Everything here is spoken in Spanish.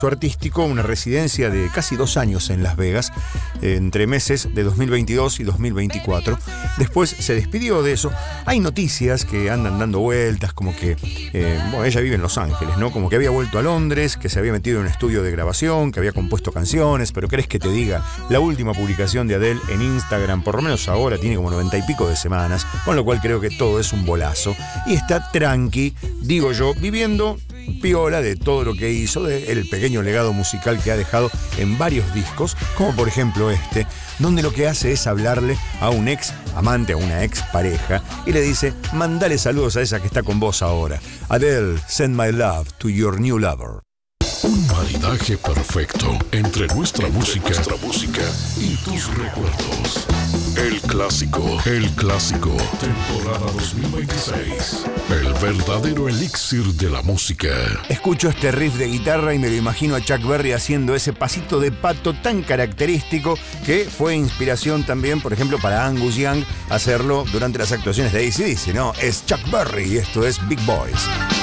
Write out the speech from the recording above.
artístico, una residencia de casi 2 años en Las Vegas, entre meses de 2022 y 2024. Después se despidió de eso. Hay noticias que andan dando vueltas, como que ella vive en Los Ángeles, ¿no? Como que había vuelto a Londres, que se había metido en un estudio de grabación, que había compuesto canciones, pero ¿querés que te diga? La última publicación de Adele en Instagram, por lo menos ahora, tiene como 90 y pico de semanas, con lo cual creo que todo es un bolazo. Y está tranqui, digo yo, viviendo piola de todo lo que hizo, del pequeño legado musical que ha dejado en varios discos, como por ejemplo este, donde lo que hace es hablarle a un ex amante, a una ex pareja, y le dice: mandale saludos a esa que está con vos ahora. Adele, send my love to your new lover. Un maridaje perfecto entre nuestra música y tus recuerdos. El clásico, temporada 2026. El verdadero elixir de la música. Escucho este riff de guitarra y me lo imagino a Chuck Berry haciendo ese pasito de pato tan característico que fue inspiración también, por ejemplo, para Angus Young hacerlo durante las actuaciones de AC/DC, ¿no? Es Chuck Berry y esto es Big Boys.